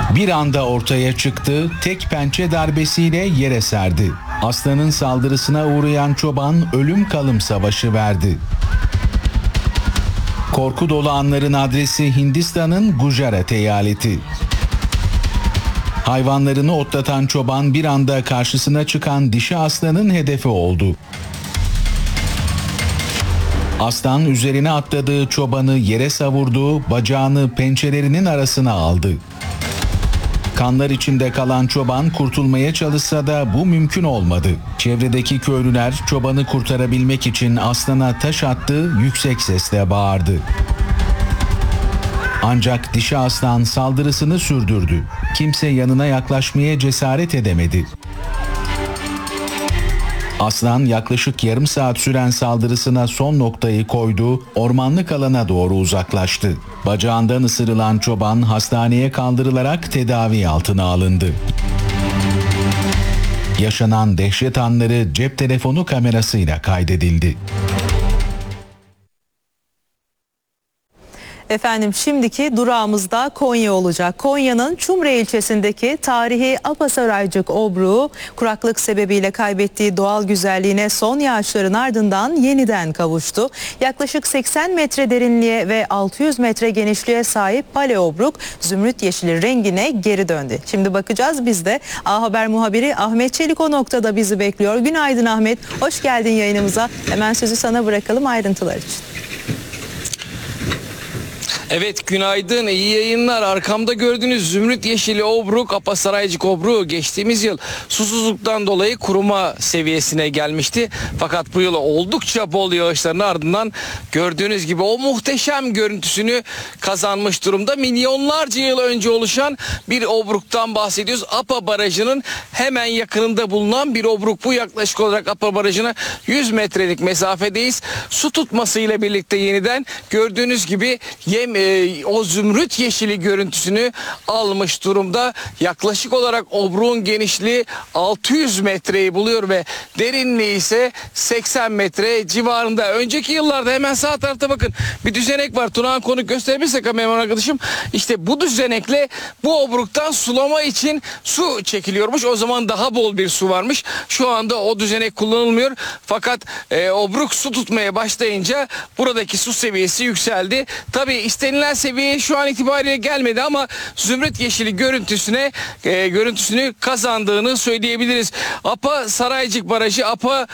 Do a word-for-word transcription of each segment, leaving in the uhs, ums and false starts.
Bir anda ortaya çıktı, tek pençe darbesiyle yere serdi. Aslanın saldırısına uğrayan çoban ölüm kalım savaşı verdi. Korku dolu anların adresi Hindistan'ın Gujarat eyaleti. Hayvanlarını otlatan çoban bir anda karşısına çıkan dişi aslanın hedefi oldu. Aslan üzerine atladığı çobanı yere savurdu, bacağını pençelerinin arasına aldı. Kanlar içinde kalan çoban kurtulmaya çalışsa da bu mümkün olmadı. Çevredeki köylüler çobanı kurtarabilmek için aslana taş attı, yüksek sesle bağırdı. Ancak dişi aslan saldırısını sürdürdü. Kimse yanına yaklaşmaya cesaret edemedi. Aslan yaklaşık yarım saat süren saldırısına son noktayı koydu, ormanlık alana doğru uzaklaştı. Bacağından ısırılan çoban hastaneye kaldırılarak tedavi altına alındı. Yaşanan dehşet anları cep telefonu kamerasıyla kaydedildi. Efendim şimdiki durağımızda Konya olacak. Konya'nın Çumre ilçesindeki tarihi Apasaraycık obruğu kuraklık sebebiyle kaybettiği doğal güzelliğine son yağışların ardından yeniden kavuştu. Yaklaşık seksen metre derinliğe ve altı yüz metre genişliğe sahip pale obruk zümrüt yeşili rengine geri döndü. Şimdi bakacağız biz de. A Haber muhabiri Ahmet Çelik o noktada bizi bekliyor. Günaydın Ahmet, hoş geldin yayınımıza. Hemen sözü sana bırakalım ayrıntılar için. Evet, günaydın, iyi yayınlar. Arkamda gördüğünüz zümrüt yeşili obruk, Apasaraycık obruğu geçtiğimiz yıl susuzluktan dolayı kuruma seviyesine gelmişti. Fakat bu yıl oldukça bol yağışların ardından gördüğünüz gibi o muhteşem görüntüsünü kazanmış durumda. Milyonlarca yıl önce oluşan bir obruktan bahsediyoruz. Apa Barajı'nın hemen yakınında bulunan bir obruk bu. Yaklaşık olarak Apa Barajı'na yüz metrelik mesafedeyiz. Su tutmasıyla birlikte yeniden gördüğünüz gibi yem e, o zümrüt yeşili görüntüsünü almış durumda. Yaklaşık olarak obruğun genişliği altı yüz metreyi buluyor ve derinliği ise seksen metre civarında. Önceki yıllarda hemen sağ tarafta bakın bir düzenek var. Tunağan konuk gösterebilirse kameraman arkadaşım. İşte bu düzenekle bu obruktan sulama için su çekiliyormuş. O zaman daha bol bir su varmış. Şu anda o düzenek kullanılmıyor. Fakat e, obruk su tutmaya başlayınca buradaki su seviyesi yükseldi. Tabii istenilen seviyeye şu an itibariyle gelmedi ama zümrüt yeşili görüntüsüne e, görüntüsünü kazandığını söyleyebiliriz. Apa Saraycık Barajı, Apa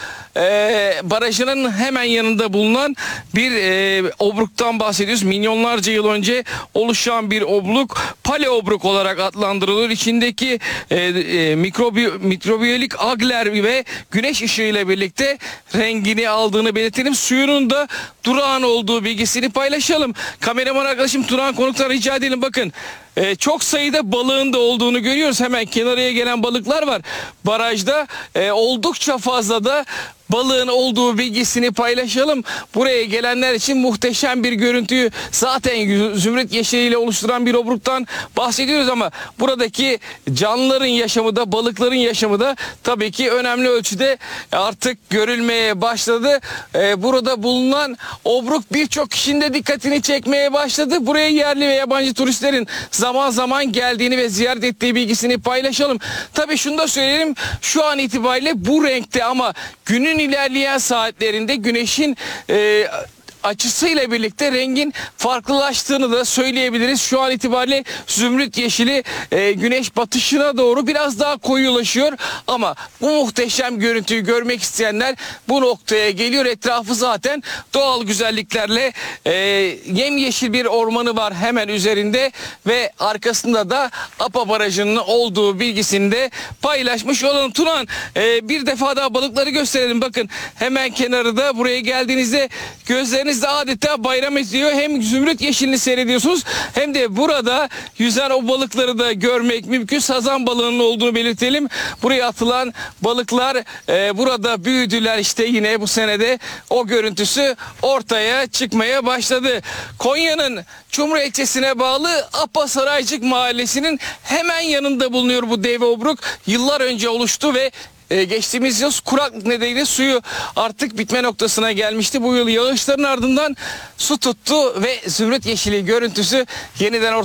e, Barajı'nın hemen yanında bulunan bir e, obruktan bahsediyoruz. Milyonlarca yıl önce oluşan bir obruk, pale obruk olarak adlandırılıyor. İçindeki e, e, mikrobi, mikrobiyolojik agler ve güneş ışığıyla birlikte rengini aldığını belirtelim. Suyunun da durağan olduğu bilgisini paylaşalım. Kameraman arkadaşım Turan konuktan rica edelim. Bakın e, çok sayıda balığın da olduğunu görüyoruz. Hemen kenarıya gelen balıklar var. Barajda e, oldukça fazla da balığın olduğu bilgisini paylaşalım. Buraya gelenler için muhteşem bir görüntüyü zaten zümrüt yeşiliyle oluşturan bir obruktan bahsediyoruz ama buradaki canlıların yaşamı da balıkların yaşamı da tabii ki önemli ölçüde artık görülmeye başladı. Ee, burada bulunan obruk birçok kişinin de dikkatini çekmeye başladı. Buraya yerli ve yabancı turistlerin zaman zaman geldiğini ve ziyaret ettiği bilgisini paylaşalım. Tabii şunu da söyleyelim. Şu an itibariyle bu renkte ama günün ilerleyen saatlerinde güneşin e, açısıyla birlikte rengin farklılaştığını da söyleyebiliriz. Şu an itibariyle zümrüt yeşili e, güneş batışına doğru biraz daha koyulaşıyor ama bu muhteşem görüntüyü görmek isteyenler bu noktaya geliyor. Etrafı zaten doğal güzelliklerle e, yemyeşil bir ormanı var hemen üzerinde ve arkasında da Apa Barajı'nın olduğu bilgisini de paylaşmış olalım. Turan e, bir defa daha balıkları gösterelim. Bakın hemen kenarında, buraya geldiğinizde gözleriniz de adeta bayram ediyor. Hem zümrüt yeşilini seyrediyorsunuz hem de burada yüzen o balıkları da görmek mümkün. Sazan balığının olduğunu belirtelim. Buraya atılan balıklar e, burada büyüdüler. İşte yine bu senede o görüntüsü ortaya çıkmaya başladı. Konya'nın Çumre ilçesine bağlı Apasaraycık mahallesinin hemen yanında bulunuyor bu dev obruk. Yıllar önce oluştu ve Ee, geçtiğimiz yıl kuraklık nedeniyle suyu artık bitme noktasına gelmişti. Bu yıl yağışların ardından su tuttu ve zümrüt yeşili görüntüsü yeniden ortaya